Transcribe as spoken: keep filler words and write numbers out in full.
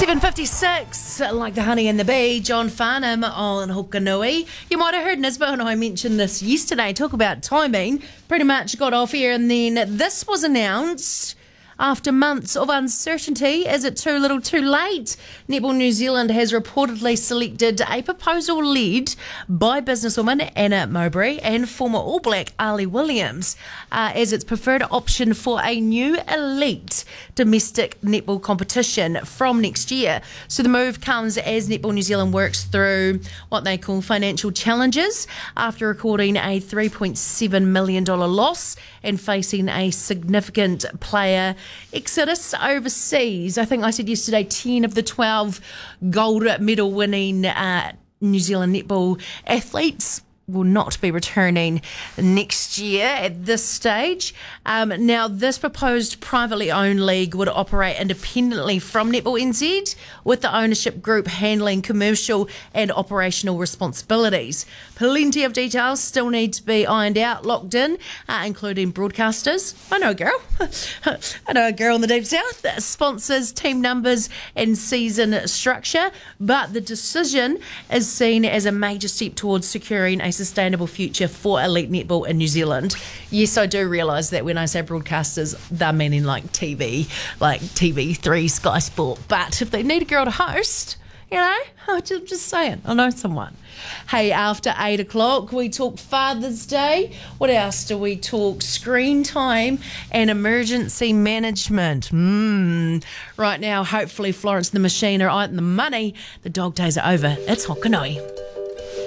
seven fifty-six, like the honey and the bee, John Farnham on Hokanui. You might have heard Nisbet and I mentioned this yesterday, talk about timing, pretty much got off air and then this was announced after months of uncertainty. Is it too little too late? Netball New Zealand has reportedly selected a proposal led by businesswoman Anna Mowbray and former All Black Ali Williams uh, as its preferred option for a new elite domestic netball competition from next year. So the move comes as Netball New Zealand works through what they call financial challenges after recording a three point seven million dollars loss and facing a significant player exodus overseas. I think I said yesterday ten of the twelve gold medal winning uh, New Zealand netball athletes will not be returning next year at this stage. Um, now, this proposed privately owned league would operate independently from Netball N Z, with the ownership group handling commercial and operational responsibilities. Plenty of details still need to be ironed out, locked in, uh, including broadcasters. I know a girl. I know a girl in the Deep South. Sponsors, team numbers, and season structure. But the decision is seen as a major step towards securing a sustainable future for elite netball in New Zealand. Yes, I do realise that when I say broadcasters, they're meaning like T V, like T V three, Sky Sport. But if they need a girl to host, you know, I'm just, just saying, I know someone. Hey, after eight o'clock, we talk Father's Day. What else do we talk? Screen time and emergency management. Mm. Right now, hopefully Florence and the Machine are out in the money. The dog days are over. It's Hokanui.